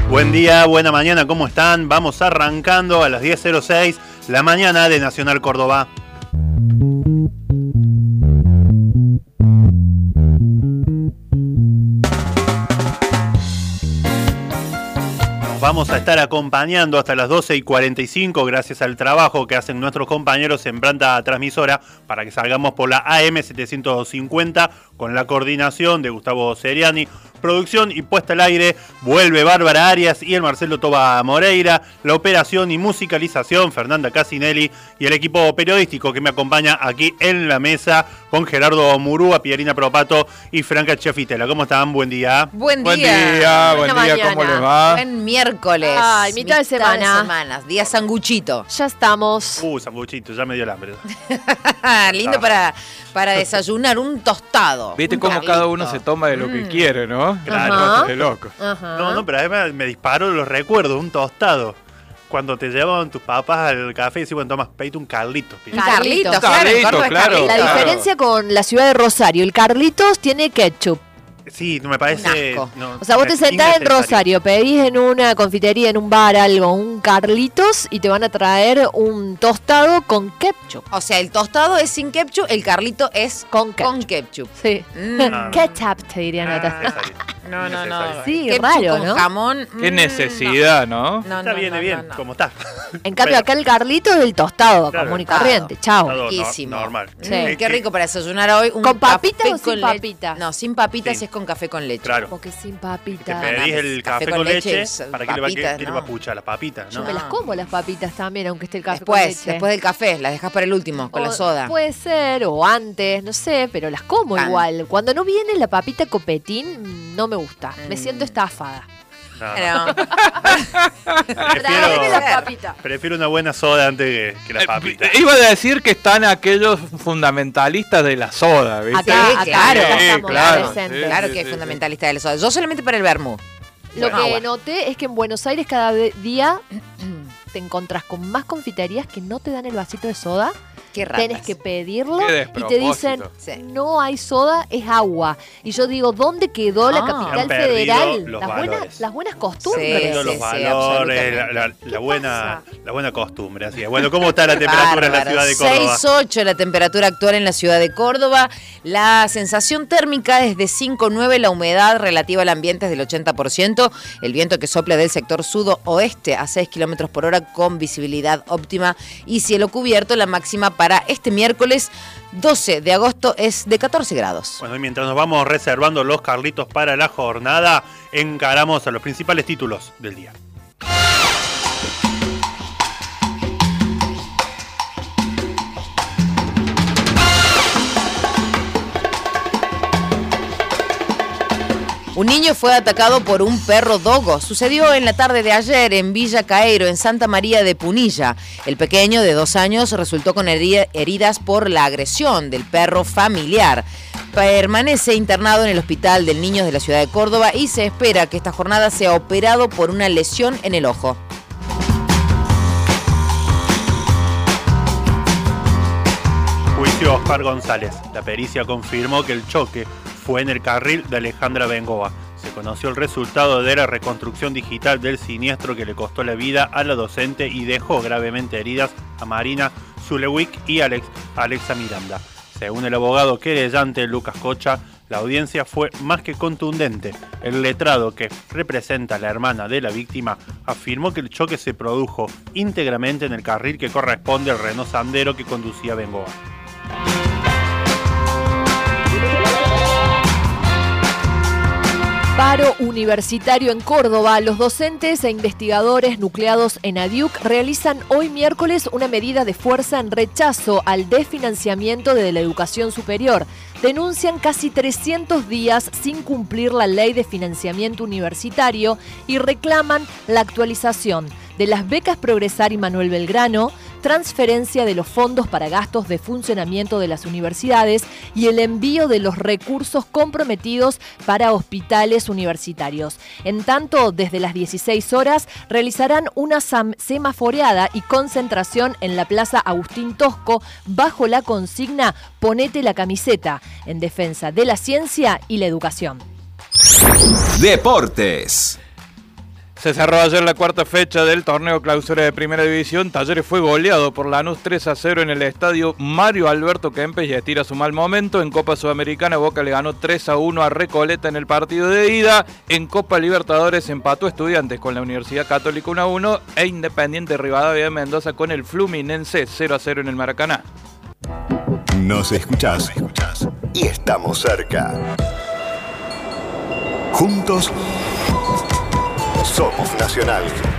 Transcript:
Buen día, buena mañana, ¿cómo están? Vamos arrancando a las 10:06 la mañana de Nacional Córdoba. Vamos a estar acompañando hasta las 12:45 gracias al trabajo que hacen nuestros compañeros en planta transmisora para que salgamos por la AM 750 con la coordinación de Gustavo Seriani. Producción y puesta al aire vuelve Bárbara Arias y el Marcelo Toba Moreira. La operación y musicalización Fernanda Casinelli y el equipo periodístico que me acompaña aquí en la mesa con Gerardo Murúa, Pierina Propato y Franca Chefitela. ¿Cómo están? Buen día. Buen Buen día, ¿cómo les va? Buen miércoles. Ay, mitad de semana. Día sanguchito. Ya estamos. Sanguchito, ya me dio el hambre. Lindo para desayunar, un tostado. Viste cómo cada uno se toma de lo que quiere, ¿no? Claro. De loco. Ajá. No, pero además me disparó los recuerdos, un tostado. Cuando te llevaban tus papás al café y decían, bueno, toma, pedite un Carlitos. Un Carlitos, Carlitos, claro. claro. La diferencia con la ciudad de Rosario, el Carlitos tiene ketchup. Sí, me parece... Un asco. No, O sea, vos te sentás en Rosario, pedís en una confitería, en un bar, algo, un Carlitos, y te van a traer un tostado con ketchup. O sea, el tostado es sin ketchup, el Carlito es Con con ketchup. Sí. Ketchup, te dirían acá. No. Sí, Ketchup raro, con ¿no? jamón. Qué necesidad, ¿no? Está bien, no. como está. En cambio, acá el Carlito es el tostado, Claro. común y corriente. Chao. Tostado Riquísimo. normal. Sí. Qué rico para desayunar hoy. Un ¿Con papitas café o sin con papitas? No, sin papitas Sí. es con café con leche. Claro. Porque sin Te papita. pedís el café con leche, ¿para qué papitas, le va a puchar las papitas? Yo ¿no? me las como las papitas también, aunque esté el café Después, con leche. después del café, las dejas para el último, con la soda. Puede ser, o antes, no sé, pero las como igual. Cuando no viene la papita copetín, no me gusta. Me siento estafada. No. Tráeme la papita. Prefiero una buena soda antes que las papitas. Iba a decir que están aquellos fundamentalistas de la soda, ¿viste? Acá, claro. acá estamos claro. presentes. Claro Sí, que es sí, fundamentalista de la soda. Yo solamente para el vermú. Lo Bueno. que noté es que en Buenos Aires cada día te encontrás con más confiterías que no te dan el vasito de soda. Qué ratas. Tenés que pedirlo Qué y te dicen, Sí. no hay soda, es agua. Y yo digo, ¿dónde quedó la Ah. capital Han perdido federal? los Las valores. buenas Sí, costumbres. Perdiendo los sí, valores, absolutamente. la buena costumbre. Así es. Bueno, ¿cómo está la temperatura en la ciudad de Córdoba? 6.8 la temperatura actual en la ciudad de Córdoba. La sensación térmica es de 5.9, la humedad relativa al ambiente es del 80%. El viento que sopla del sector sudoeste a 6 kilómetros por hora con visibilidad óptima y cielo cubierto. La máxima para este miércoles 12 de agosto es de 14 grados. Bueno, y mientras nos vamos reservando los Carlitos para la jornada, encaramos a los principales títulos del día. Un niño fue atacado por un perro dogo. Sucedió en la tarde de ayer en Villa Caero, en Santa María de Punilla. El pequeño de 2 años resultó con heridas por la agresión del perro familiar. Permanece internado en el Hospital del Niño de la ciudad de Córdoba y se espera que esta jornada sea operado por una lesión en el ojo. Juicio Oscar González. La pericia confirmó que el choque fue en el carril de Alejandra Bengoa. Se conoció el resultado de la reconstrucción digital del siniestro que le costó la vida a la docente y dejó gravemente heridas a Marina Zulewick y Alexa Miranda. Según el abogado querellante Lucas Cocha, la audiencia fue más que contundente. El letrado, que representa a la hermana de la víctima, afirmó que el choque se produjo íntegramente en el carril que corresponde al Renault Sandero que conducía a Bengoa. Paro universitario en Córdoba. Los docentes e investigadores nucleados en ADIUC realizan hoy miércoles una medida de fuerza en rechazo al desfinanciamiento de la educación superior. Denuncian casi 300 días sin cumplir la ley de financiamiento universitario y reclaman la actualización de las becas Progresar y Manuel Belgrano, transferencia de los fondos para gastos de funcionamiento de las universidades y el envío de los recursos comprometidos para hospitales universitarios. En tanto, desde las 16 horas realizarán una semaforeada y concentración en la Plaza Agustín Tosco bajo la consigna Ponete la camiseta, en defensa de la ciencia y la educación. Deportes. Se cerró ayer la cuarta fecha del torneo clausura de Primera División. Talleres fue goleado por Lanús 3-0 en el estadio Mario Alberto Kempes y estira su mal momento. En Copa Sudamericana, Boca le ganó 3-1 a Recoleta en el partido de ida. En Copa Libertadores empató Estudiantes con la Universidad Católica 1-1 e Independiente Rivadavia de Mendoza con el Fluminense 0-0 en el Maracaná. Nos escuchás y estamos cerca. Juntos somos Nacional.